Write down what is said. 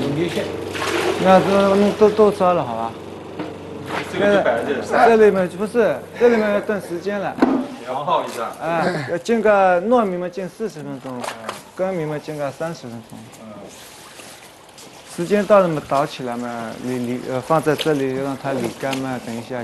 明显。 那都烧了，好吧？ 这个就摆在这里。 这里面不是，这里面要等时间了。 摇号一下。 要煎个糯米嘛，煎40分钟，干米嘛煎个30分钟。时间到了嘛，倒起来嘛，放在这里让它沥干嘛，等一下